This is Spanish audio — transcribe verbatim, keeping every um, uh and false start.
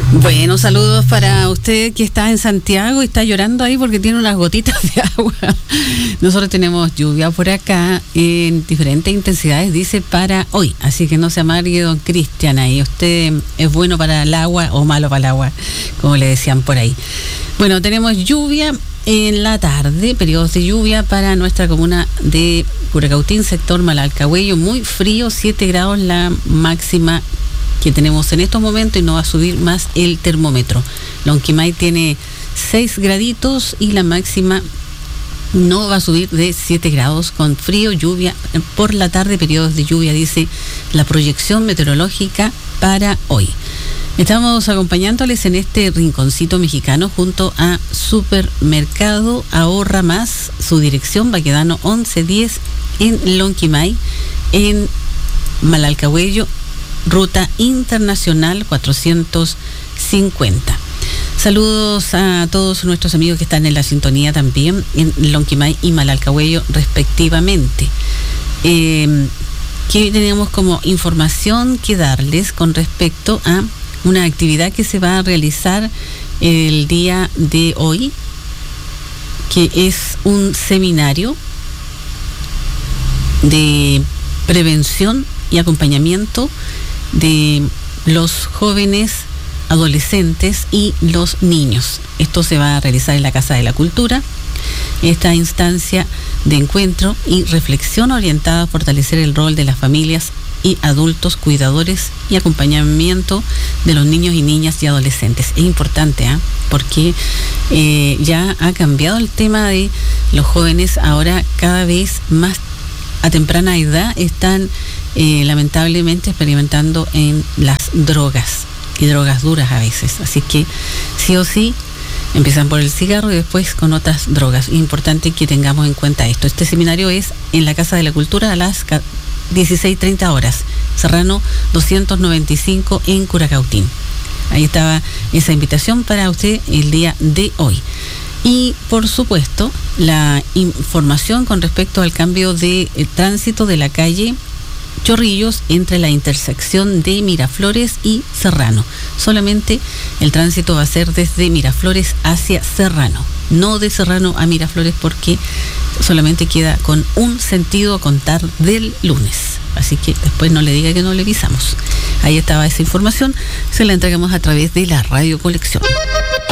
Bueno, saludos para usted que está en Santiago y está llorando ahí porque tiene unas gotitas de agua. Nosotros tenemos lluvia por acá en diferentes intensidades, dice, para hoy. Así que no se amargue, don Cristian, ahí. Usted es bueno para el agua o malo para el agua, como le decían por ahí. Bueno, tenemos lluvia en la tarde, periodos de lluvia para nuestra comuna de Curacautín, sector Malalcahuello. Muy frío, siete grados la máxima que tenemos en estos momentos y no va a subir más el termómetro. Lonquimay tiene seis graditos y la máxima no va a subir de siete grados, con frío, lluvia por la tarde, periodos de lluvia, dice la proyección meteorológica para hoy. Estamos acompañándoles en este rinconcito mexicano junto a Supermercado Ahorra Más, su dirección Baquedano once diez en Lonquimay, en Malalcahuello, Ruta Internacional cuatrocientos cincuenta. Saludos a todos nuestros amigos que están en la sintonía también en Lonquimay y Malalcahuello respectivamente. Eh, que tenemos como información que darles con respecto a una actividad que se va a realizar el día de hoy, que es un seminario de prevención y acompañamiento de los jóvenes, adolescentes y los niños. Esto se va a realizar en la Casa de la Cultura, esta instancia de encuentro y reflexión orientada a fortalecer el rol de las familias y adultos cuidadores y acompañamiento de los niños y niñas y adolescentes. Es importante, ¿eh? porque eh, ya ha cambiado el tema de los jóvenes. Ahora cada vez más a temprana edad están eh, lamentablemente experimentando en las drogas y drogas duras a veces, así que sí o sí empiezan por el cigarro y después con otras drogas. Es importante que tengamos en cuenta esto. Este seminario es en la Casa de la Cultura a las dieciséis treinta horas, Serrano doscientos noventa y cinco en Curacautín. Ahí estaba esa invitación para usted el día de hoy. Y por supuesto la información con respecto al cambio de eh, tránsito de la calle Chorrillos entre la intersección de Miraflores y Serrano. Solamente el tránsito va a ser desde Miraflores hacia Serrano, no de Serrano a Miraflores, porque solamente queda con un sentido a contar del lunes. Así que después no le diga que no le avisamos. Ahí estaba esa información, se la entregamos a través de la Radio Colección.